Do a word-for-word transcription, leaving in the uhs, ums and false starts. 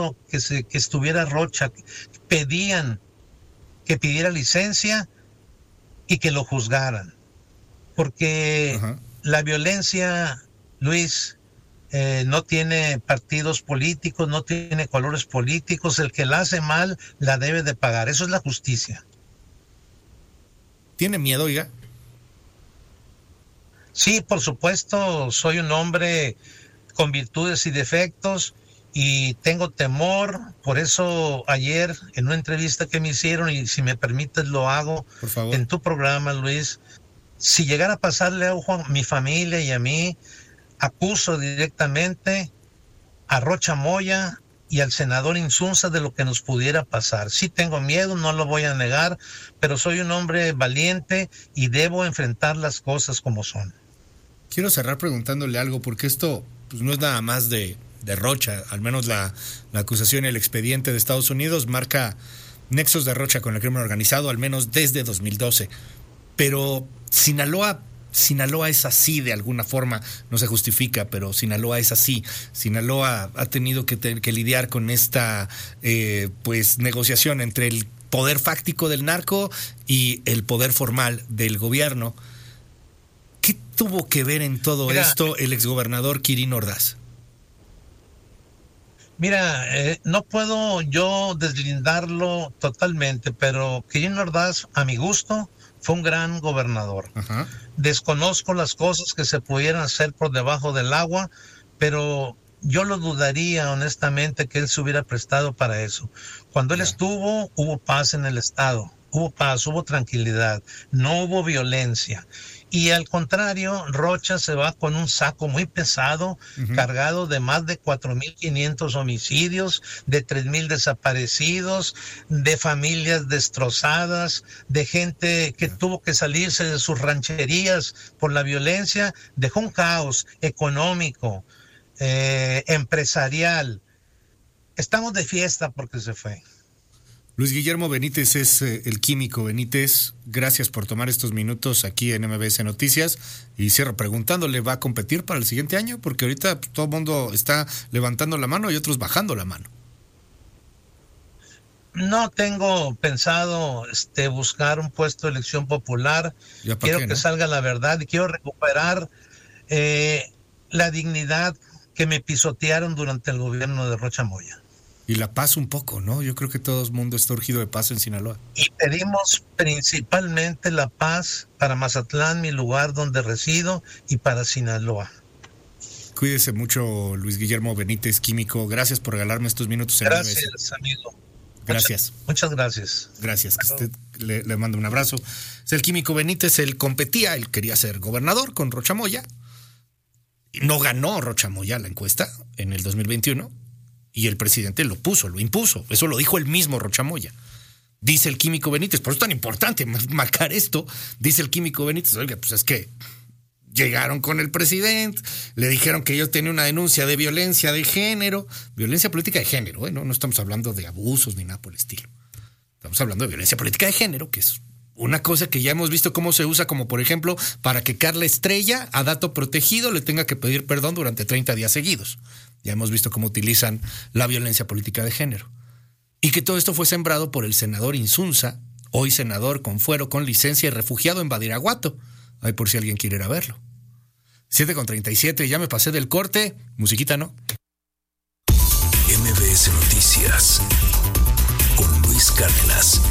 pidiendo que, se, que estuviera Rocha, pedían que pidiera licencia y que lo juzgaran. Porque Ajá. la violencia, Luis, eh, no tiene partidos políticos, no tiene colores políticos. El que la hace mal la debe de pagar. Eso es la justicia. ¿Tiene miedo, oiga? Sí, por supuesto, soy un hombre con virtudes y defectos y tengo temor. Por eso ayer en una entrevista que me hicieron, y si me permites lo hago por favor, en tu programa, Luis, si llegara a pasarle a mi familia y a mí, acuso directamente a Rocha Moya y al senador Insunza de lo que nos pudiera pasar. Sí tengo miedo, no lo voy a negar, pero soy un hombre valiente y debo enfrentar las cosas como son. Quiero cerrar preguntándole algo, porque esto pues, no es nada más de, de Rocha, al menos la, la acusación y el expediente de Estados Unidos marca nexos de Rocha con el crimen organizado, al menos desde dos mil doce. Pero Sinaloa, Sinaloa es así de alguna forma, no se justifica, pero Sinaloa es así. Sinaloa ha tenido que, te, que lidiar con esta eh, pues negociación entre el poder fáctico del narco y el poder formal del gobierno. ¿Qué tuvo que ver en todo Mira, esto el exgobernador Quirino Ordaz? Mira, eh, no puedo yo deslindarlo totalmente, pero Quirino Ordaz, a mi gusto, fue un gran gobernador. Ajá. Desconozco las cosas que se pudieran hacer por debajo del agua, pero yo lo dudaría honestamente que él se hubiera prestado para eso. Cuando él yeah. estuvo, hubo paz en el estado, hubo paz, hubo tranquilidad, no hubo violencia. Y al contrario, Rocha se va con un saco muy pesado, uh-huh. cargado de más de cuatro mil quinientos homicidios, de tres mil desaparecidos, de familias destrozadas, de gente que uh-huh. tuvo que salirse de sus rancherías por la violencia. Dejó un caos económico, eh, empresarial. Estamos de fiesta porque se fue. Luis Guillermo Benítez es eh, el químico Benítez. Gracias por tomar estos minutos aquí en M B S Noticias. Y cierro preguntándole, ¿va a competir para el siguiente año? Porque ahorita pues, todo el mundo está levantando la mano y otros bajando la mano. No tengo pensado este, buscar un puesto de elección popular. Quiero qué, que ¿no? salga la verdad y quiero recuperar eh, la dignidad que me pisotearon durante el gobierno de Rocha Moya. Y la paz un poco, ¿no? Yo creo que todo el mundo está urgido de paz en Sinaloa. Y pedimos principalmente la paz para Mazatlán, mi lugar donde resido, y para Sinaloa. Cuídese mucho, Luis Guillermo Benítez, químico. Gracias por regalarme estos minutos en Gracias, M B S. amigo. Gracias. Muchas, muchas gracias. Gracias. Que usted le, le mando un abrazo. Es el químico Benítez, él competía, él quería ser gobernador con Rocha Moya. No ganó Rocha Moya la encuesta en el dos mil veintiuno. Y el presidente lo puso, lo impuso. Eso lo dijo el mismo Rocha Moya. Dice el químico Benítez, por eso es tan importante marcar esto. Dice el químico Benítez, oiga, pues es que llegaron con el presidente, le dijeron que yo tenía una denuncia de violencia de género, violencia política de género, ¿eh? no, no estamos hablando de abusos ni nada por el estilo. Estamos hablando de violencia política de género, que es una cosa que ya hemos visto cómo se usa, como por ejemplo, para que Carla Estrella, a dato protegido, le tenga que pedir perdón durante treinta días seguidos. Ya hemos visto cómo utilizan la violencia política de género. Y que todo esto fue sembrado por el senador Insunza, hoy senador con fuero, con licencia y refugiado en Badiraguato. Ahí por si alguien quiere ir a verlo. siete con treinta y siete, ya me pasé del corte. Musiquita, ¿no? M B S Noticias con Luis Cárdenas.